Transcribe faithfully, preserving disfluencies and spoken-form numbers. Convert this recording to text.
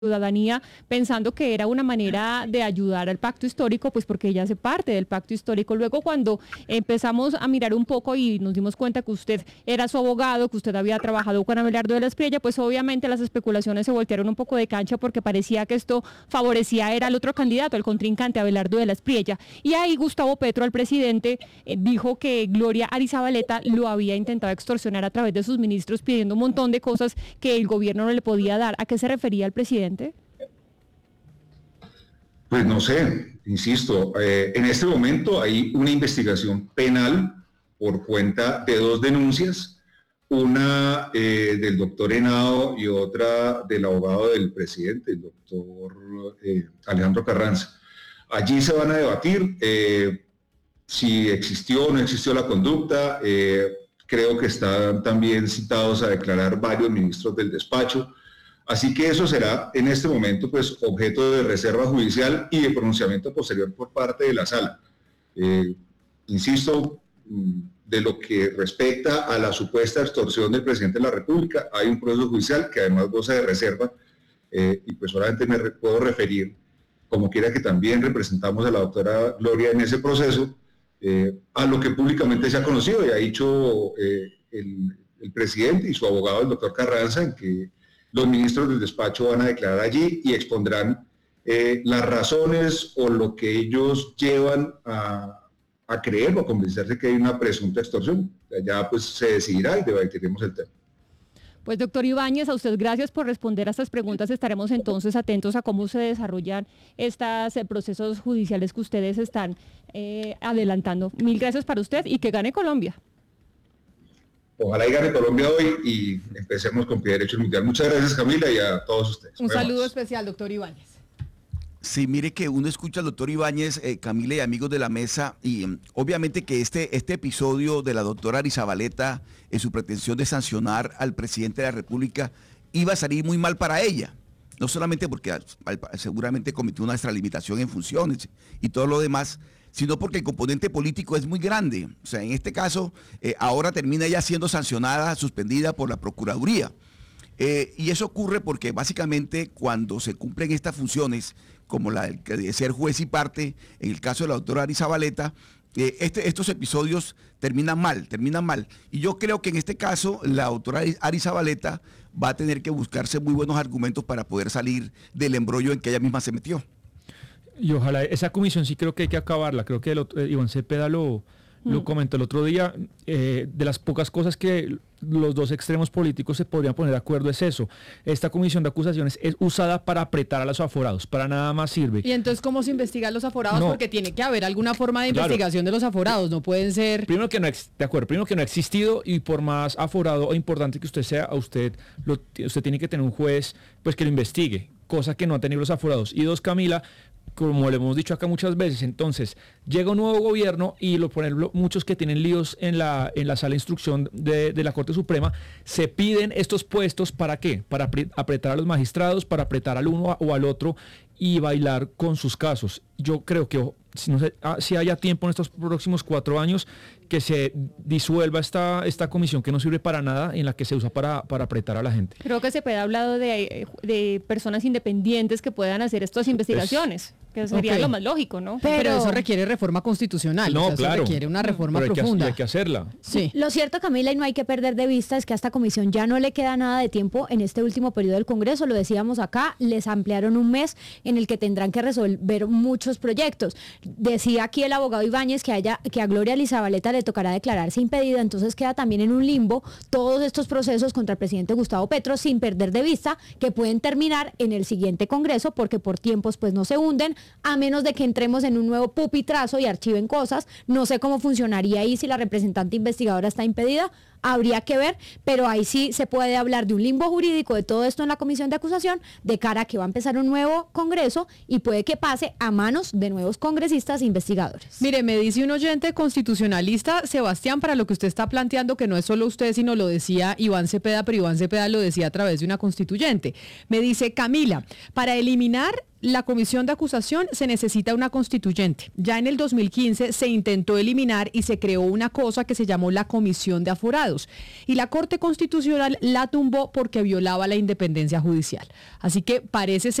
ciudadanía, pensando que era una manera de ayudar al pacto histórico, pues porque ella hace parte del pacto histórico. Luego, cuando empezamos a mirar un poco y nos dimos cuenta que usted era su abogado, que usted había trabajado con Abelardo de la Espriella, pues obviamente las especulaciones se voltearon un poco de cancha porque parecía que esto favorecía era al otro candidato, el contrincante Abelardo de la Espriella. Y ahí Gustavo Petro, el presidente, eh, dijo que Gloria Arizabaleta lo había intentado extorsionar a través de sus ministros pidiendo un montón de cosas que el gobierno no le podía dar. ¿A qué se refería el presidente? Pues no sé, insisto, eh, en este momento hay una investigación penal por cuenta de dos denuncias, una eh, del doctor Henao y otra del abogado del presidente, el doctor eh, Alejandro Carranza. Allí se van a debatir eh, si existió o no existió la conducta. Eh, creo que están también citados a declarar varios ministros del despacho. Así que eso será en este momento pues objeto de reserva judicial y de pronunciamiento posterior por parte de la sala. Eh, insisto, de lo que respecta a la supuesta extorsión del presidente de la República, hay un proceso judicial que además goza de reserva eh, y pues solamente me re- puedo referir, como quiera que también representamos a la doctora Gloria en ese proceso, eh, a lo que públicamente se ha conocido y ha dicho eh, el, el presidente y su abogado, el doctor Carranza, en que los ministros del despacho van a declarar allí y expondrán eh, las razones o lo que ellos llevan a, a creer o a convencerse que hay una presunta extorsión. Ya pues se decidirá y debatiremos el tema. Pues doctor Ibáñez, a usted gracias por responder a estas preguntas. Estaremos entonces atentos a cómo se desarrollan estos eh, procesos judiciales que ustedes están eh, adelantando. Mil gracias para usted y que gane Colombia. Ojalá y gane Colombia hoy y empecemos con pie derecho el mundial. Muchas gracias, Camila, y a todos ustedes. Un saludo especial, doctor Ibáñez. Sí, mire que uno escucha al doctor Ibáñez, eh, Camila y amigos de la mesa, y um, obviamente que este, este episodio de la doctora Arizabaleta en su pretensión de sancionar al presidente de la República iba a salir muy mal para ella. No solamente porque al, al, seguramente cometió una extralimitación en funciones y todo lo demás, sino porque el componente político es muy grande. O sea, en este caso, eh, ahora termina ella siendo sancionada, suspendida por la Procuraduría. Eh, y eso ocurre porque básicamente cuando se cumplen estas funciones, como la de ser juez y parte, en el caso de la doctora Arizabaleta, eh, este, estos episodios terminan mal, terminan mal. Y yo creo que en este caso la doctora Arizabaleta va a tener que buscarse muy buenos argumentos para poder salir del embrollo en que ella misma se metió. Y ojalá esa comisión sí creo que hay que acabarla. Creo que el otro, Iván Cepeda lo, lo mm. comentó el otro día. Eh, de las pocas cosas que los dos extremos políticos se podrían poner de acuerdo es eso. Esta comisión de acusaciones es usada para apretar a los aforados, para nada más sirve. ¿Y entonces cómo se investigan los aforados? No. Porque tiene que haber alguna forma de claro. investigación de los aforados, no pueden ser... Primero que no, de acuerdo, primero que no ha existido y por más aforado o importante que usted sea, a usted, lo, usted tiene que tener un juez pues que lo investigue, cosa que no han tenido los aforados. Y dos, Camila, como le hemos dicho acá muchas veces, entonces llega un nuevo gobierno y lo ponen muchos que tienen líos en la, en la sala de instrucción de, de la Corte Suprema, se piden estos puestos ¿para qué? Para apretar a los magistrados, para apretar al uno o al otro y bailar con sus casos. Yo creo que si, no sé, si haya tiempo en estos próximos cuatro años que se disuelva esta, esta comisión que no sirve para nada, en la que se usa para, para apretar a la gente. Creo que se puede hablado de, de personas independientes que puedan hacer estas investigaciones. Es, que sería okay. lo más lógico, ¿no? Pero, Pero eso requiere reforma constitucional, no, o sea, claro. eso requiere una reforma Pero hay profunda. Que, hay que hacerla. Sí. Lo cierto, Camila, y no hay que perder de vista, es que a esta comisión ya no le queda nada de tiempo en este último periodo del Congreso, lo decíamos acá, les ampliaron un mes en el que tendrán que resolver muchos proyectos. Decía aquí el abogado Ibáñez que, haya, que a Gloria Arizabaleta le tocará declararse impedida, entonces queda también en un limbo todos estos procesos contra el presidente Gustavo Petro, sin perder de vista que pueden terminar en el siguiente Congreso, porque por tiempos pues no se hunden, a menos de que entremos en un nuevo pupitrazo y archiven cosas. No sé cómo funcionaría ahí si la representante investigadora está impedida, habría que ver, pero ahí sí se puede hablar de un limbo jurídico de todo esto en la comisión de acusación, de cara a que va a empezar un nuevo Congreso y puede que pase a manos de nuevos congresistas e investigadores. Mire, me dice un oyente constitucionalista, Sebastián, para lo que usted está planteando, que no es solo usted, sino lo decía Iván Cepeda, pero Iván Cepeda lo decía a través de una constituyente. Me dice, Camila, para eliminar la comisión de acusación se necesita una constituyente. Ya en el dos mil quince se intentó eliminar y se creó una cosa que se llamó la comisión de aforados. abogados. Y la Corte Constitucional la tumbó porque violaba la independencia judicial. Así que parece ser